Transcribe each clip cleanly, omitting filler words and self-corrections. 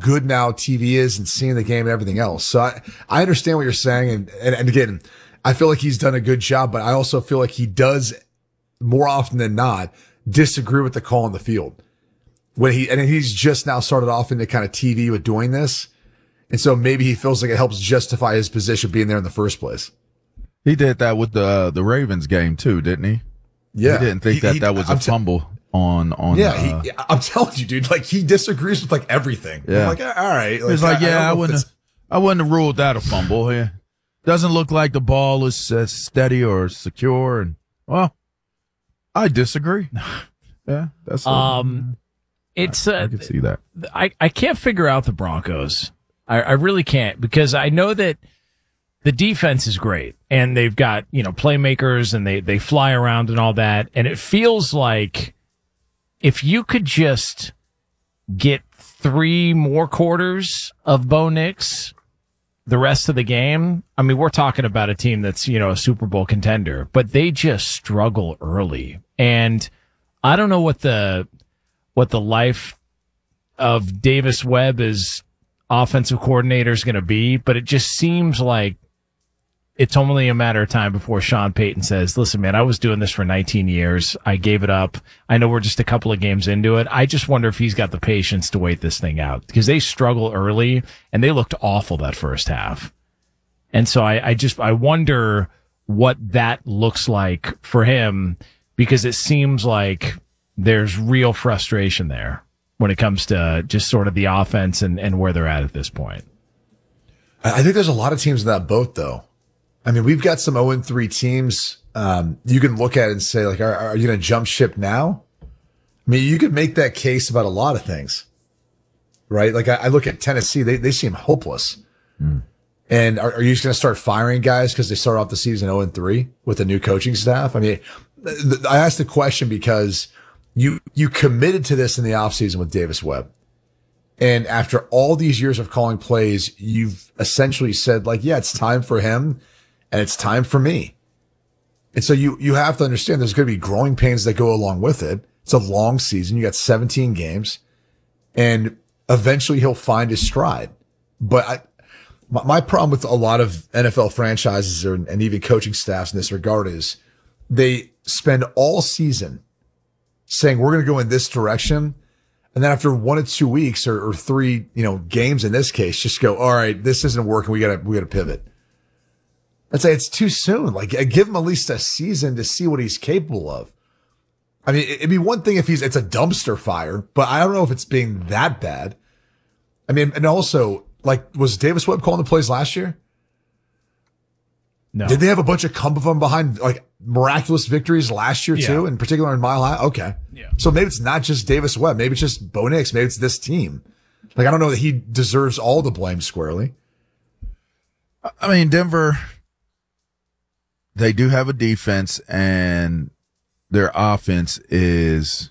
good now TV is and seeing the game and everything else. So I understand what you're saying. And again, I feel like he's done a good job, but I also feel like he does more often than not disagree with the call on the field and he's just now started off into kind of TV with doing this. And so maybe he feels like it helps justify his position being there in the first place. He did that with the Ravens game too, didn't he? Yeah. He didn't think that was a fumble on. Yeah. I'm telling you, dude, like he disagrees with like everything. Yeah. I'm like, all right. Like, it's like, I wouldn't have ruled that a fumble here. Doesn't look like the ball is steady or secure. And well, I disagree. Yeah. That's, it's, I can see that. I can't figure out the Broncos. I really can't, because I know that the defense is great and they've got, playmakers and they fly around and all that. And it feels like if you could just get 3 more quarters of Bo Nix the rest of the game, I mean, we're talking about a team that's, a Super Bowl contender, but they just struggle early. And I don't know what the life of Davis Webb as offensive coordinator is going to be, but it just seems like it's only a matter of time before Sean Payton says, listen, man, I was doing this for 19 years. I gave it up. I know we're just a couple of games into it. I just wonder if he's got the patience to wait this thing out, because they struggle early and they looked awful that first half. And so I wonder what that looks like for him, because it seems like there's real frustration there when it comes to just sort of the offense and where they're at this point. I think there's a lot of teams in that boat, though. I mean, we've got some 0-3 teams. You can look at it and say, like, are you going to jump ship now? I mean, you could make that case about a lot of things, right? Like, I look at Tennessee; they seem hopeless. And are you just going to start firing guys because they start off the season 0-3 with a new coaching staff? I mean, I asked the question because you committed to this in the offseason with Davis Webb. And after all these years of calling plays, you've essentially said, like, yeah, it's time for him and it's time for me. And so you have to understand there's going to be growing pains that go along with it. It's a long season. You got 17 games and eventually he'll find his stride. But my problem with a lot of NFL franchises and even coaching staffs in this regard is they spend all season saying we're going to go in this direction. And then after 1 or 2 weeks or 3, games in this case, just go, all right, this isn't working. We gotta pivot. I'd say it's too soon. Like, give him at least a season to see what he's capable of. I mean, it'd be one thing if it's a dumpster fire, but I don't know if it's being that bad. I mean, and also, like, was Davis Webb calling the plays last year? No. Did they have a bunch of come from behind, like, miraculous victories last year too, in particular in Mile High? Okay. Yeah. So maybe it's not just Davis Webb. Maybe it's just Bo Nix. Maybe it's this team. Like, I don't know that he deserves all the blame squarely. I mean, Denver, they do have a defense and their offense is,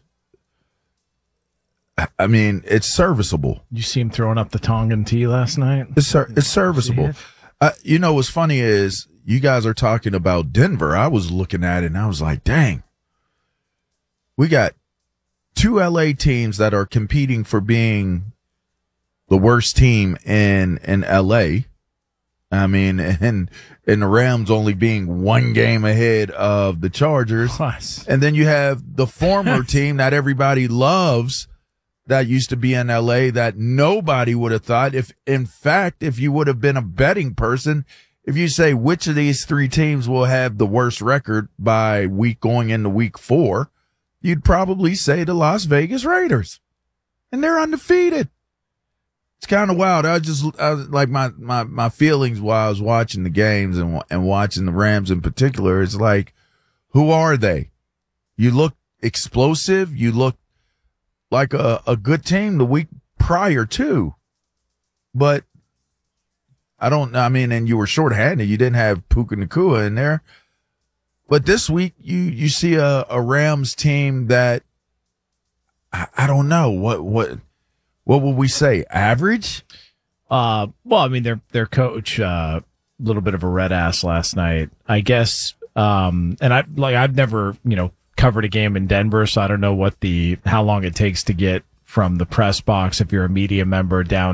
I mean, it's serviceable. You see him throwing up the Tongan tea last night? It's serviceable. What's funny is you guys are talking about Denver. I was looking at it and I was like, dang, we got 2 LA teams that are competing for being the worst team in LA. I mean, and the Rams only being 1 game ahead of the Chargers. Nice. And then you have the former team that everybody loves that used to be in LA that nobody would have thought. If you would have been a betting person, if you say which of these 3 teams will have the worst record by going into week 4, you'd probably say the Las Vegas Raiders. And they're undefeated. It's kind of wild. I was like my feelings while I was watching the games and watching the Rams in particular. It's like, who are they? You look explosive. You look like a good team the week prior to, but I don't know. I mean, and you were shorthanded. You didn't have Puka Nacua in there, but this week you see a Rams team that I don't know what would we say? Average? Well, I mean, their coach, little bit of a red ass last night, I guess. And I've never, covered a game in Denver, so I don't know how long it takes to get from the press box if you're a media member down